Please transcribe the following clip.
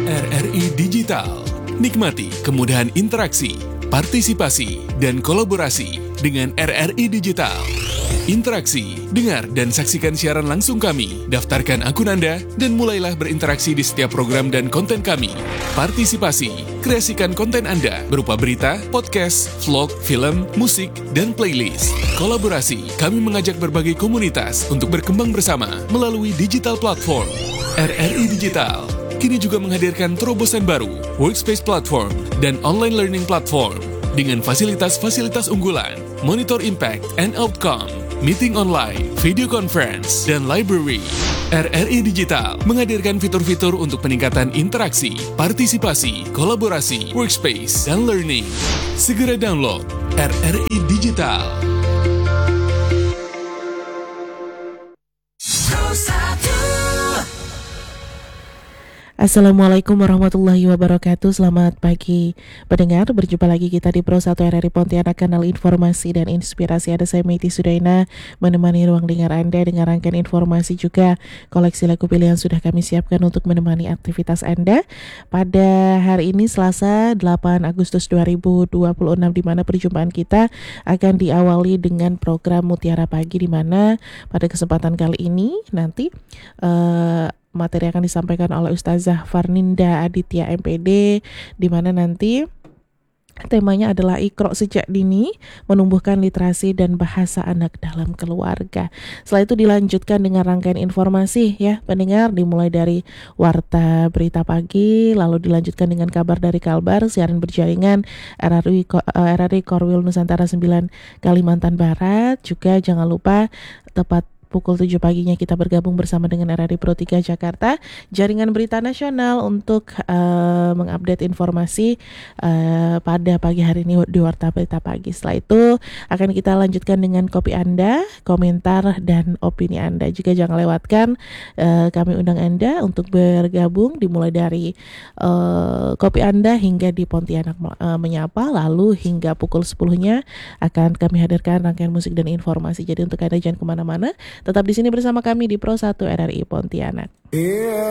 RRI Digital. Nikmati kemudahan interaksi, partisipasi, dan kolaborasi dengan RRI Digital. Interaksi, dengar dan saksikan siaran langsung kami, daftarkan akun Anda, dan mulailah berinteraksi di setiap program dan konten kami. Partisipasi, kreasikan konten Anda berupa berita, podcast, vlog, film, musik, dan playlist. Kolaborasi, kami mengajak berbagai komunitas untuk berkembang bersama melalui digital platform. RRI Digital kini juga menghadirkan terobosan baru, workspace platform, dan online learning platform dengan fasilitas-fasilitas unggulan, monitor impact and outcome, meeting online, video conference, dan library. RRI Digital menghadirkan fitur-fitur untuk peningkatan interaksi, partisipasi, kolaborasi, workspace, dan learning. Segera download RRI Digital. Assalamualaikum warahmatullahi wabarakatuh. Selamat pagi pendengar, berjumpa lagi kita di Pro 1 RRI Pontianak, kanal informasi dan inspirasi. Ada saya Meiti Sudaina menemani ruang dengar Anda dengan rangkaian informasi, juga koleksi lagu pilihan sudah kami siapkan untuk menemani aktivitas Anda pada hari ini Selasa 8 Agustus 2026, di mana perjumpaan kita akan diawali dengan program Mutiara Pagi, di mana pada kesempatan kali ini nanti materi akan disampaikan oleh Ustazah Farninda Aditya MPD, di mana nanti temanya adalah Iqra sejak dini, menumbuhkan literasi dan bahasa anak dalam keluarga. Setelah itu dilanjutkan dengan rangkaian informasi ya pendengar, dimulai dari Warta Berita Pagi, lalu dilanjutkan dengan kabar dari Kalbar, siaran berjaringan RRI Korwil Nusantara 9 Kalimantan Barat. Juga jangan lupa tepat pukul 7 paginya kita bergabung bersama dengan RRI Pro 3 Jakarta, jaringan berita nasional, untuk mengupdate informasi pada pagi hari ini di Warta Berita Pagi. Setelah itu akan kita lanjutkan dengan kopi Anda, komentar dan opini Anda. Juga jangan lewatkan, kami undang Anda untuk bergabung dimulai dari kopi Anda hingga di Pontianak Menyapa, lalu hingga pukul 10-nya akan kami hadirkan rangkaian musik dan informasi. Jadi untuk Anda jangan kemana-mana, tetap di sini bersama kami di Pro 1 RRI Pontianak.